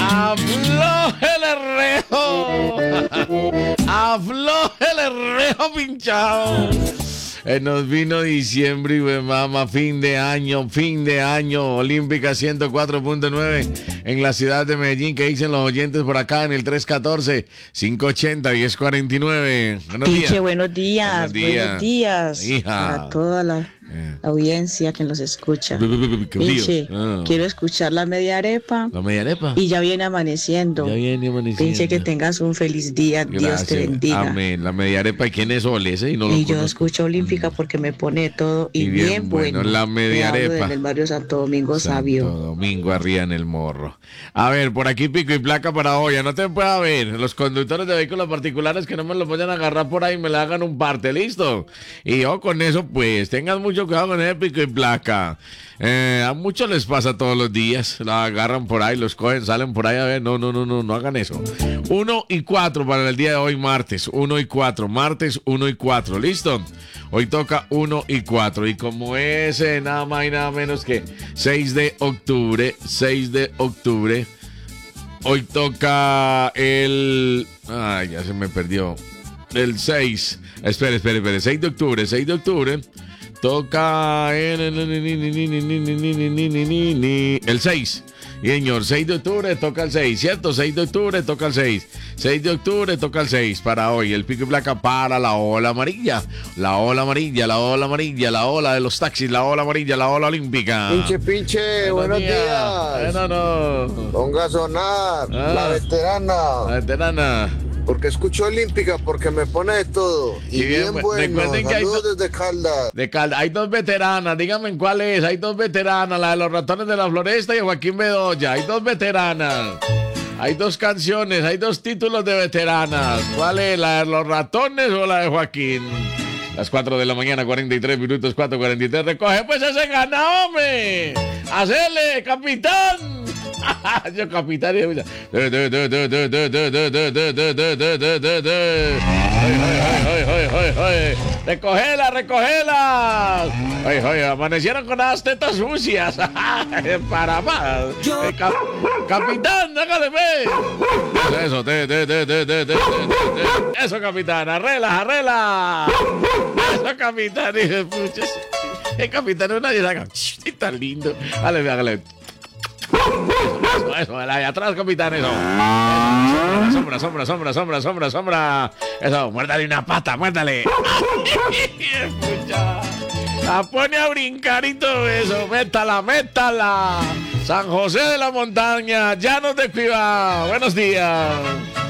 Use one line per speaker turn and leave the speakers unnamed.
Afloje el rejo. Afloje el rejo pinchado. Nos vino diciembre y we mama, fin de año, Olímpica 104.9 en la ciudad de Medellín. ¿Qué dicen los oyentes por acá en el 314-580-1049? Buenos días.
Pinche, buenos días.
Hija.
Para toda la audiencia que nos escucha. Pinche, quiero escuchar la media arepa.
¿La media arepa?
Y ya viene amaneciendo. Pinche, que tengas un feliz día.
Gracias.
Dios te bendiga.
Amén. La media arepa, ¿y quién es Ole? Ese? Y no lo
Y yo
conozco.
escucho Olímpica porque me pone todo y bien bueno.
La media
Me hablo
arepa.
En el barrio Santo Domingo
Santo
Sabio.
Domingo arriba en el morro. A ver, por aquí pico y placa para hoy. No te pueda ver. Los conductores de vehículos particulares que no me lo vayan a agarrar por ahí y me le hagan un parte, ¿listo? Y yo con eso, pues, tengan mucho cuidado con ese pico y placa. A muchos les pasa todos los días. La agarran por ahí, los cogen, salen por ahí. A ver, no hagan eso. 1 y 4 para el día de hoy, martes. 1 y 4. Martes 1 y 4. ¿Listo? Hoy toca 1 y 4. Y como es nada más y nada menos que 6 de octubre. Hoy toca el... Ay, ya se me perdió. El 6. Espere. 6 de octubre. Toca el 6. Y señor, 6 de octubre toca el 6, ¿cierto? 6 de octubre toca el 6. 6 de octubre toca el 6 para hoy. El pico y placa para la ola amarilla. La ola de los taxis, la ola amarilla, la ola olímpica.
Pinche, buenos días. Ponga a sonar la veterana. Porque escucho Olímpica, porque me pone de todo. Y bien bueno. Saludos desde Caldas.
De Caldas. Hay dos veteranas, díganme en cuál es. Hay dos veteranas, la de los ratones de la floresta y Joaquín Bedoya. Hay dos veteranas. Hay dos canciones, hay dos títulos de veteranas. ¿Cuál es? ¿La de los ratones o la de Joaquín? Las 4 de la mañana, 43 minutos, 4:43. Recoge pues ese gana, hombre. ¡Hacele, capitán! Yo, capitán. Recogela. Amanecieron con las tetas sucias. Para más. Capitán, hágale ver. Eso, eso, capitán. Arrela. Eso, capitán. Capitán, una y tan lindo. Hágale. Eso, la de atrás, capitán, eso. Sombra. Eso, muérdale una pata, muérdale. La pone a brincar y todo eso. Métala. San José de la Montaña, Llanos de Cuiabá. Buenos días.